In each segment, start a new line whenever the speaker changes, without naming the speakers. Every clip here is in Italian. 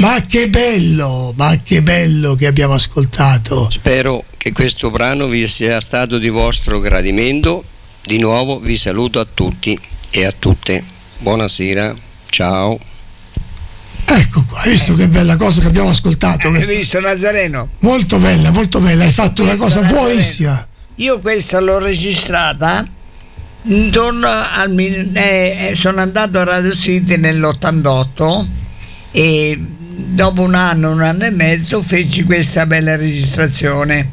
Ma che bello che abbiamo ascoltato.
Spero che questo brano vi sia stato di vostro gradimento. Di nuovo vi saluto a tutti e a tutte. Buonasera, ciao.
Ecco qua, hai visto che bella cosa che abbiamo ascoltato?
Hai visto, Nazareno?
Molto bella, hai fatto una cosa buonissima.
Io questa l'ho registrata intorno al sono andato a Radio City nell'88 e dopo un anno e mezzo feci questa bella registrazione,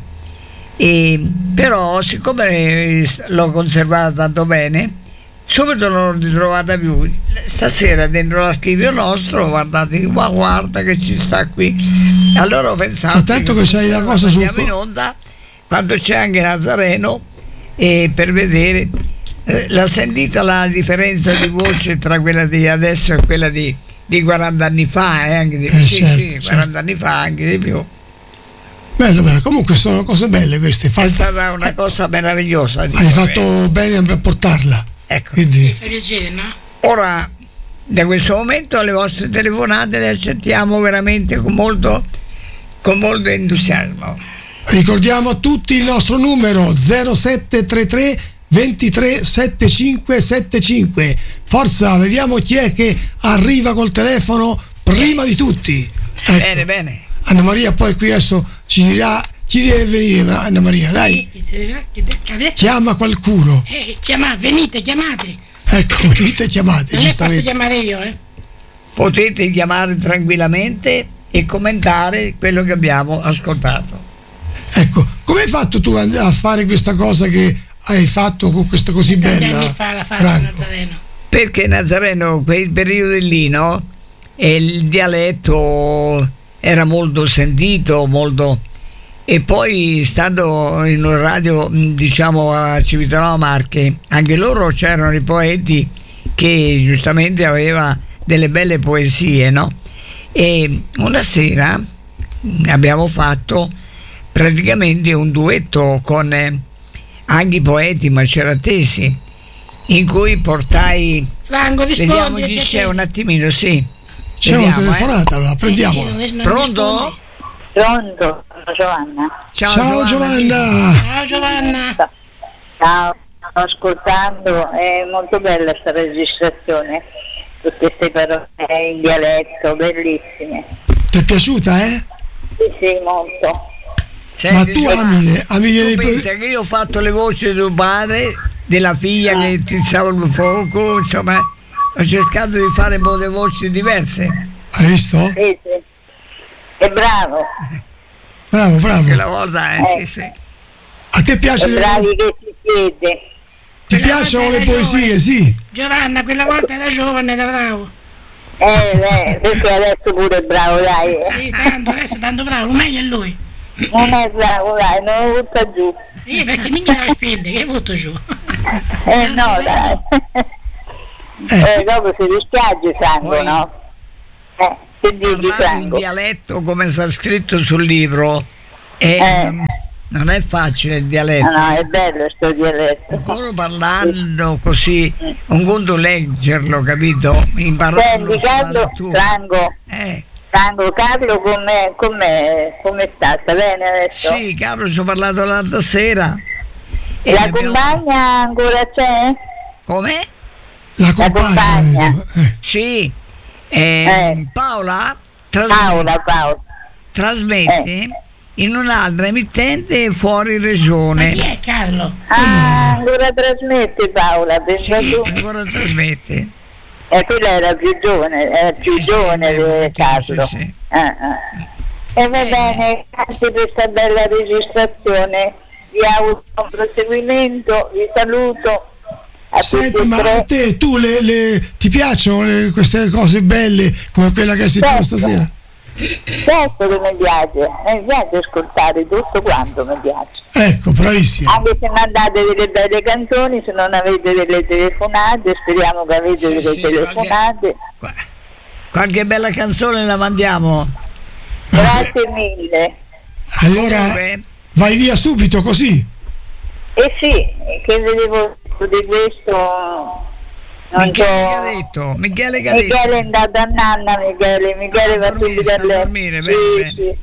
però siccome l'ho conservata tanto bene, subito non l'ho ritrovata più. Stasera dentro l'archivio nostro ho guardato, ma guarda che ci sta qui. Allora ho pensato
tanto che c'hai la cosa su
in onda quando c'è anche Nazareno, per vedere l'ha sentita la differenza di voce tra quella di adesso e quella di 40 anni fa, anche di più. Certo. 40 anni fa, anche di più.
Bello, comunque sono cose belle queste.
È stata una cosa meravigliosa.
Hai fatto bene a portarla.
Ecco.
Quindi.
Ora, da questo momento le vostre telefonate le accettiamo veramente con molto entusiasmo.
Ricordiamo a tutti il nostro numero 0733 23 75 75. Forza, vediamo chi è che arriva col telefono prima di tutti. Ecco.
Bene.
Anna Maria poi qui adesso ci dirà chi deve venire. Anna Maria, dai, chiama qualcuno.
Venite, chiamate.
Ecco, venite, chiamate.
Non posso chiamare io,
Potete chiamare tranquillamente e commentare quello che abbiamo ascoltato.
Ecco, come hai fatto tu a fare questa cosa che hai fatto con questa così bella, Franco?
Nazareno.
Perché Nazareno, quel periodo lì, no? E il dialetto era molto sentito, molto. E poi stando in un radio, diciamo, a Civitanova Marche, anche loro c'erano i poeti che giustamente aveva delle belle poesie, no? E una sera abbiamo fatto praticamente un duetto con anche i poeti maceratesi, in cui portai.
Franco,
vediamo, c'è un attimino, sì.
C'è una telefonata, allora prendiamola.
Pronto?
Pronto, Giovanna.
Ciao Giovanna.
Ciao Giovanna.
Ciao, sto ascoltando, è molto bella questa registrazione, tutte queste parole in dialetto, bellissime.
Ti è piaciuta,
Sì, molto.
Senti,
ma tu ami
pensa che io ho fatto le voci di tuo padre, della figlia che tizzava il fuoco, insomma, ho cercato di fare un po' di voci diverse.
Hai visto?
Sì. È bravo.
Bravo.
Che la volta sì.
A te piace?
Bravi che si siete.
Ti piacciono le poesie, sì?
Giovanna, quella volta era giovane, era bravo.
Perché adesso pure è bravo, dai.
Sì, adesso tanto bravo, meglio è lui.
Non è bravo, dai, non lo butta giù.
Sì, perché mica la spende, che butto giù.
No, dai. Dopo si dispiace Franco, no? Che dici,
Franco? Il dialetto come sta scritto sul libro non è facile il dialetto.
No, è bello sto dialetto.
Solo parlando così, un conto leggerlo, capito? Impararlo.
Senti, Carlo, Franco, Carlo come sta? Sta bene adesso?
Sì, Carlo, ci ho parlato l'altra sera.
La compagna ancora c'è?
Come?
La compagna.
Sì. Paola trasmette in un'altra emittente fuori regione.
Ma chi è Carlo?
Ancora trasmette Paola, pensa tu?
Ancora trasmette.
Quella era più giovane di Carlo.
Sì.
E va bene, grazie per questa bella registrazione, vi auguro un proseguimento, vi saluto.
Senti, ma a te ti piacciono queste cose belle come quella che hai sentito stasera?
Certo che mi piace ascoltare tutto quanto mi piace.
Ecco, bravissimo.
Anche se mandate delle belle canzoni, se non avete delle telefonate, speriamo che avete delle telefonate.
Qualche bella canzone la mandiamo.
Grazie mille.
Allora vai via subito così.
Sì, che vedevo di questo Non
Michele che ha
so.
detto? Michele che ha detto?
Michele è andato a nanna, Michele va tutti
sta a
per lei.
dormire, bene,
Sì,
bene.
sì.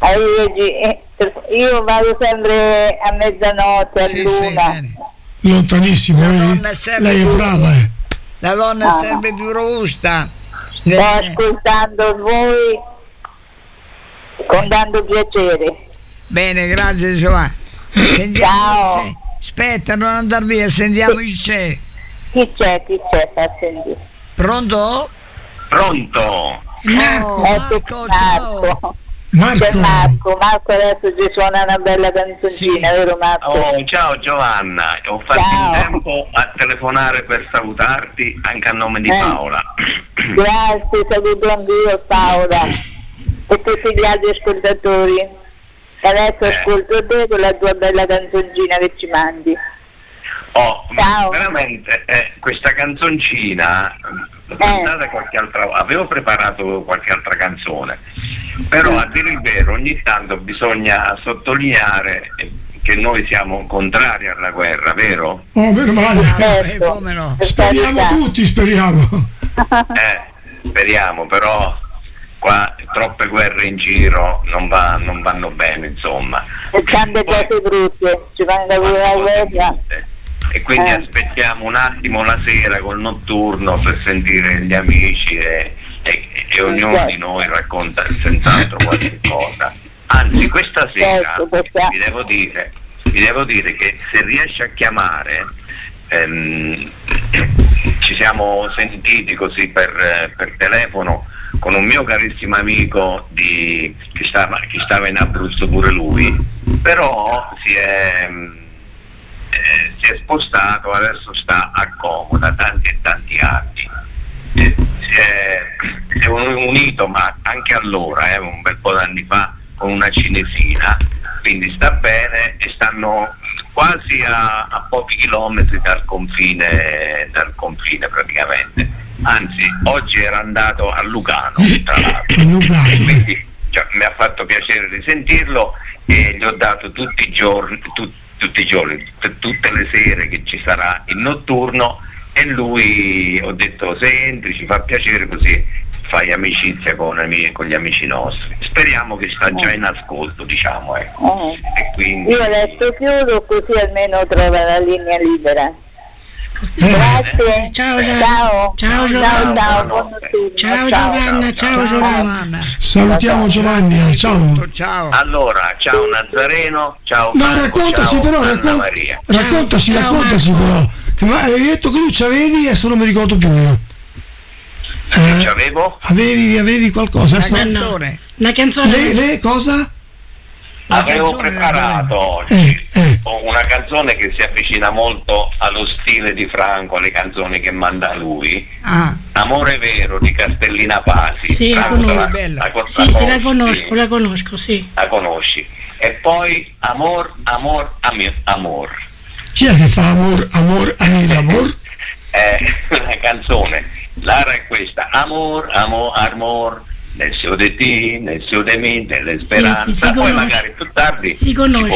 Io vado sempre a mezzanotte, a
Sì, sì,
luna.
bene.
Lontanissimo,
La
vedi?
donna è sempre
Lei è
più-
brava, eh.
La donna
Ah.
è sempre più robusta.
Sto ascoltando voi con tanto piacere.
Bene, grazie Giovanni. Sentiamo
Ciao.
chi c'è. Aspetta, non andar via, sentiamo chi c'è.
Chi c'è? Fa sentire.
Pronto?
Pronto?
Marco.
Marco, ciao.
C'è
Marco,
Marco adesso ci suona una bella canzoncina,
Sì.
vero Marco?
Oh, ciao Giovanna, ho fatto
Ciao.
in tempo a telefonare per salutarti anche a nome di Paola.
Grazie, saluto anch'io Paola e tutti gli altri ascoltatori. E adesso ascolto te con la tua bella canzoncina che ci mandi.
Oh,
Ciao.
veramente questa canzoncina pensate qualche altra, avevo preparato qualche altra canzone, però a dire il vero ogni tanto bisogna sottolineare che noi siamo contrari alla guerra, vero?
oh, meno male.
Certo.
Come no?
Speriamo tutti, speriamo.
Speriamo, però qua troppe guerre in giro non vanno bene, insomma.
E tante cose brutte, ci manca pure la guerra.
E quindi aspettiamo un attimo la sera col notturno per sentire gli amici e ognuno di noi racconta senz'altro qualche cosa. Anzi, questa sera vi devo dire che se riesce a chiamare, ci siamo sentiti così per telefono con un mio carissimo amico che stava in Abruzzo pure lui, però si è spostato, adesso sta a Como da tanti e tanti anni. Si è unito, ma anche allora, un bel po' d'anni fa, con una cinesina, quindi sta bene e stanno quasi a pochi chilometri dal confine praticamente. Anzi, oggi era andato a Lugano, tra l'altro. Quindi mi ha fatto piacere di sentirlo e gli ho dato tutti i giorni, tutte le sere che ci sarà il notturno, e lui, ho detto, se entri ci fa piacere, così fai amicizia con gli amici nostri. Speriamo che sta già in ascolto, diciamo, ecco. E quindi
Io adesso chiudo così almeno trova la linea libera. Grazie.
Ciao,
Ciao.
Ciao,
Ciao,
Giovanna.
ciao, buon notturno.
Ciao Giovanna, ciao Giovanna.
Salutiamo Giovanni, ciao.
Ciao.
allora, ciao Nazareno, ciao
No,
Marco,
raccontaci
ciao
però,
Anna Maria.
raccontaci
Ciao,
però. Che avevi detto che tu c'avevi, adesso non mi ricordo più io.
Ci avevo?
Avevi qualcosa?
Una
adesso-
canzone.
Una canzone.
Le cosa?
Avevo
canzone
preparato oggi una canzone che si avvicina molto allo stile di Franco, alle canzoni che manda lui.
Ah,
Amore vero di Castellina Pasi.
Sì, la
Franco,
conosco.
bella.
Sì, la conosco, sì.
La conosci. E poi Amor.
Chi è che fa amor, amor?
Una canzone. L'ara è questa: amor, nel suo de ti, nel suo de mi, nelle speranze.
si
Poi
conosce.
magari più tardi
Si conosce.